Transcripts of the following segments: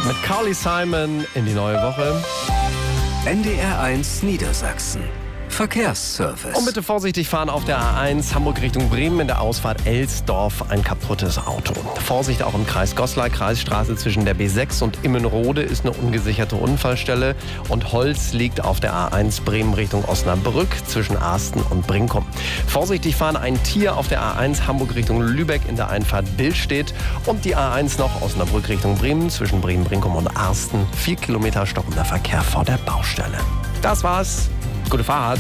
Mit Carly Simon in die neue Woche. NDR1 Niedersachsen. Verkehrsservice. Und bitte vorsichtig fahren auf der A1 Hamburg Richtung Bremen in der Ausfahrt Elsdorf. Ein kaputtes Auto. Vorsicht auch im Kreis Goslar, Kreisstraße zwischen der B6 und Immenrode ist eine ungesicherte Unfallstelle. Und Holz liegt auf der A1 Bremen Richtung Osnabrück zwischen Arsten und Brinkum. Vorsichtig fahren ein Tier auf der A1 Hamburg Richtung Lübeck in der Einfahrt Billstedt. Und die A1 noch Osnabrück Richtung Bremen zwischen Bremen, Brinkum und Arsten. 4 Kilometer stockender Verkehr vor der Baustelle. Das war's. Gute Fahrt.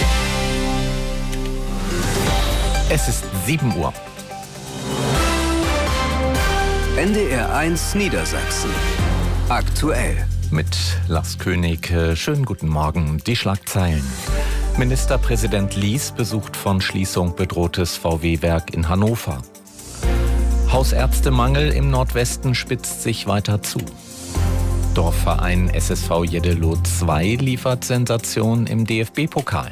Es ist 7 Uhr. NDR1 Niedersachsen. Aktuell. Mit Lars König. Schönen guten Morgen. Die Schlagzeilen. Ministerpräsident Lies besucht von Schließung bedrohtes VW-Werk in Hannover. Hausärztemangel im Nordwesten spitzt sich weiter zu. Dorfverein SSV Jeddelo 2 liefert Sensation im DFB-Pokal.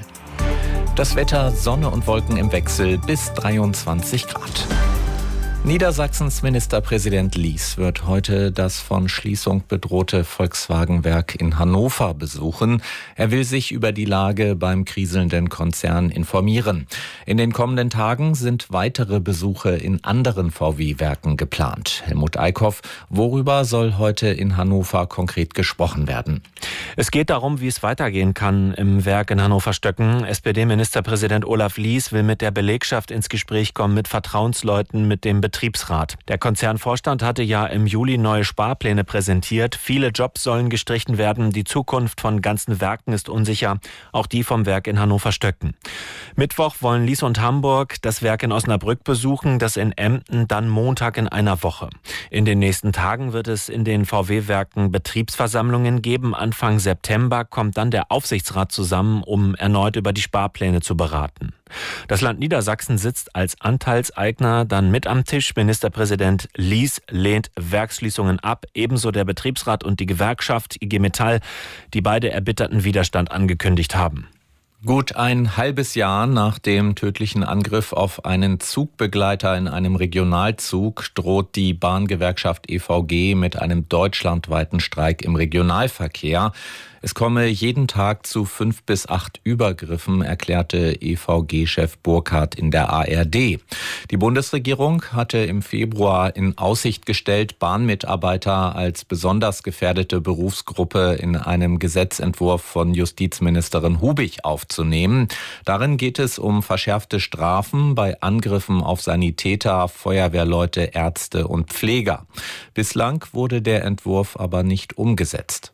Das Wetter, Sonne und Wolken im Wechsel bis 23 Grad. Niedersachsens Ministerpräsident Lies wird heute das von Schließung bedrohte Volkswagen-Werk in Hannover besuchen. Er will sich über die Lage beim kriselnden Konzern informieren. In den kommenden Tagen sind weitere Besuche in anderen VW-Werken geplant. Helmut Eickhoff, worüber soll heute in Hannover konkret gesprochen werden? Es geht darum, wie es weitergehen kann im Werk in Hannover-Stöcken. SPD-Ministerpräsident Olaf Lies will mit der Belegschaft ins Gespräch kommen, mit Vertrauensleuten, mit dem Betriebsrat. Der Konzernvorstand hatte ja im Juli neue Sparpläne präsentiert. Viele Jobs sollen gestrichen werden. Die Zukunft von ganzen Werken ist unsicher. Auch die vom Werk in Hannover-Stöcken. Mittwoch wollen Lies und Hamburg das Werk in Osnabrück besuchen, das in Emden dann Montag in einer Woche. In den nächsten Tagen wird es in den VW-Werken Betriebsversammlungen geben. Anfang September kommt dann der Aufsichtsrat zusammen, um erneut über die Sparpläne zu beraten. Das Land Niedersachsen sitzt als Anteilseigner dann mit am Tisch. Ministerpräsident Lies lehnt Werksschließungen ab, ebenso der Betriebsrat und die Gewerkschaft IG Metall, die beide erbitterten Widerstand angekündigt haben. Gut ein halbes Jahr nach dem tödlichen Angriff auf einen Zugbegleiter in einem Regionalzug droht die Bahngewerkschaft EVG mit einem deutschlandweiten Streik im Regionalverkehr. Es komme jeden Tag zu 5 bis 8 Übergriffen, erklärte EVG-Chef Burkhardt in der ARD. Die Bundesregierung hatte im Februar in Aussicht gestellt, Bahnmitarbeiter als besonders gefährdete Berufsgruppe in einem Gesetzentwurf von Justizministerin Hubig aufzunehmen. Darin geht es um verschärfte Strafen bei Angriffen auf Sanitäter, Feuerwehrleute, Ärzte und Pfleger. Bislang wurde der Entwurf aber nicht umgesetzt.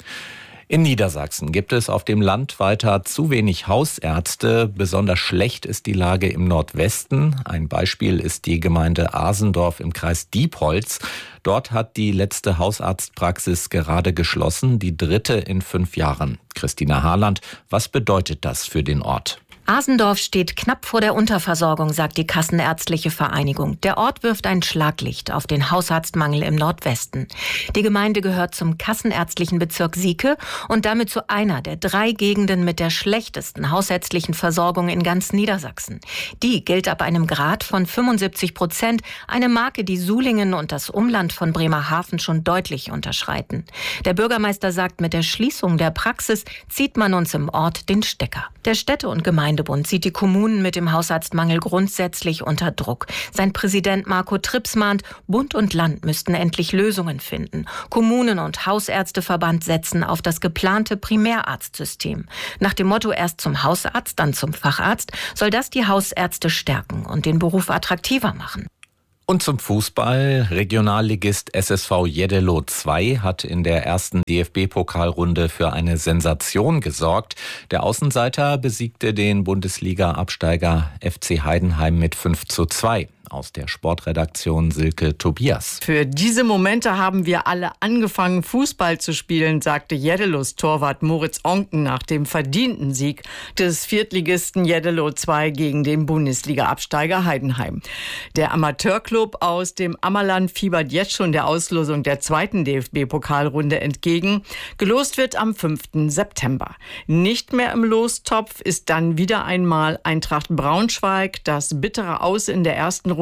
In Niedersachsen gibt es auf dem Land weiter zu wenig Hausärzte. Besonders schlecht ist die Lage im Nordwesten. Ein Beispiel ist die Gemeinde Asendorf im Kreis Diepholz. Dort hat die letzte Hausarztpraxis gerade geschlossen, die dritte in 5 Jahren. Christina Harland, was bedeutet das für den Ort? Asendorf steht knapp vor der Unterversorgung, sagt die Kassenärztliche Vereinigung. Der Ort wirft ein Schlaglicht auf den Hausarztmangel im Nordwesten. Die Gemeinde gehört zum kassenärztlichen Bezirk Sieke und damit zu einer der 3 Gegenden mit der schlechtesten hausärztlichen Versorgung in ganz Niedersachsen. Die gilt ab einem Grad von 75%, eine Marke, die Sulingen und das Umland von Bremerhaven schon deutlich unterschreiten. Der Bürgermeister sagt, mit der Schließung der Praxis zieht man uns im Ort den Stecker. Der Städte- und Gemeindebund sieht die Kommunen mit dem Hausarztmangel grundsätzlich unter Druck. Sein Präsident Marco Trips mahnt, Bund und Land müssten endlich Lösungen finden. Kommunen und Hausärzteverband setzen auf das geplante Primärarztsystem. Nach dem Motto erst zum Hausarzt, dann zum Facharzt, soll das die Hausärzte stärken und den Beruf attraktiver machen. Und zum Fußball. Regionalligist SSV Jeddelo 2 hat in der ersten DFB-Pokalrunde für eine Sensation gesorgt. Der Außenseiter besiegte den Bundesliga-Absteiger FC Heidenheim mit 5:2. Aus der Sportredaktion Silke Tobias. Für diese Momente haben wir alle angefangen, Fußball zu spielen, sagte Jeddelos Torwart Moritz Onken nach dem verdienten Sieg des Viertligisten Jeddelo 2 gegen den Bundesliga-Absteiger Heidenheim. Der Amateurclub aus dem Ammerland fiebert jetzt schon der Auslosung der zweiten DFB-Pokalrunde entgegen. Gelost wird am 5. September. Nicht mehr im Lostopf ist dann wieder einmal Eintracht Braunschweig. Das bittere Aus in der ersten Runde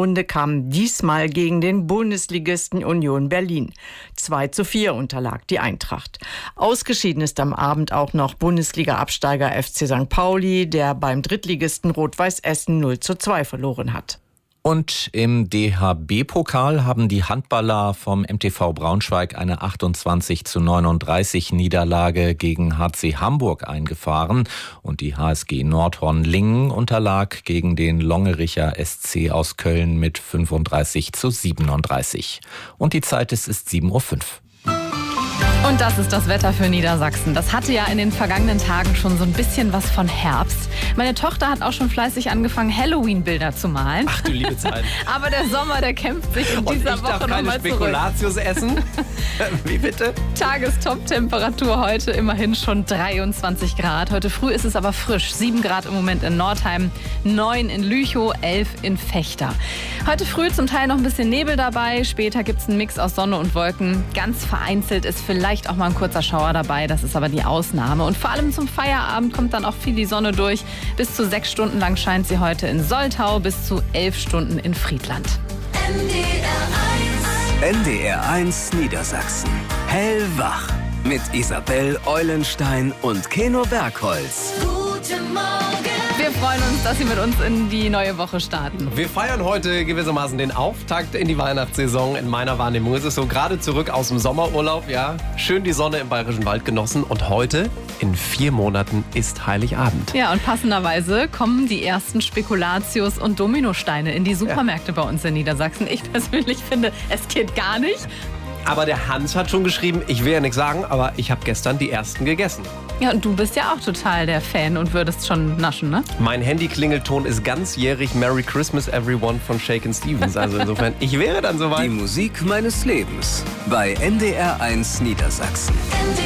Runde kam diesmal gegen den Bundesligisten Union Berlin. 2:4 unterlag die Eintracht. Ausgeschieden ist am Abend auch noch Bundesliga-Absteiger FC St. Pauli, der beim Drittligisten Rot-Weiß Essen 0:2 verloren hat. Und im DHB-Pokal haben die Handballer vom MTV Braunschweig eine 28:39 Niederlage gegen HC Hamburg eingefahren. Und die HSG Nordhorn-Lingen unterlag gegen den Longericher SC aus Köln mit 35:37. Und die Zeit ist 7:05 Uhr. Und das ist das Wetter für Niedersachsen. Das hatte ja in den vergangenen Tagen schon so ein bisschen was von Herbst. Meine Tochter hat auch schon fleißig angefangen, Halloween-Bilder zu malen. Ach du liebe Zeit. Aber der Sommer, der kämpft sich in dieser Woche nochmal zurück. Und ich darf keine Spekulatius essen? Wie bitte? Tagestop-Temperatur heute immerhin schon 23 Grad. Heute früh ist es aber frisch. 7 Grad im Moment in Nordheim, 9 in Lüchow, 11 in Fechter. Heute früh zum Teil noch ein bisschen Nebel dabei. Später gibt es einen Mix aus Sonne und Wolken. Ganz vereinzelt ist vielleicht auch mal ein kurzer Schauer dabei. Das ist aber die Ausnahme. Und vor allem zum Feierabend kommt dann auch viel die Sonne durch. Bis zu 6 Stunden lang scheint sie heute in Soltau, bis zu 11 Stunden in Friedland. NDR 1 Niedersachsen. Hellwach. Mit Isabel Eulenstein und Keno Bergholz. Guten Morgen. Wir freuen uns, dass Sie mit uns in die neue Woche starten. Wir feiern heute gewissermaßen den Auftakt in die Weihnachtssaison. In meiner Wahrnehmung ist es so, gerade zurück aus dem Sommerurlaub, ja, schön die Sonne im Bayerischen Wald genossen. Und heute, in 4 Monaten, ist Heiligabend. Ja, und passenderweise kommen die ersten Spekulatius und Dominosteine in die Supermärkte bei uns in Niedersachsen. Ich persönlich finde, es geht gar nicht. Aber der Hans hat schon geschrieben, ich will ja nichts sagen, aber ich habe gestern die ersten gegessen. Ja, und du bist ja auch total der Fan und würdest schon naschen, ne? Mein Handy-Klingelton ist ganzjährig Merry Christmas Everyone von Shakin' Stevens. Also insofern, ich wäre dann soweit. Die Musik meines Lebens bei NDR 1 Niedersachsen.